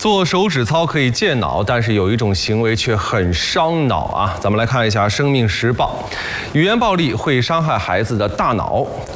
做手指操可以健脑，但是有一种行为却很伤脑啊！咱们来看一下《生命时报》，语言暴力会伤害孩子的大脑。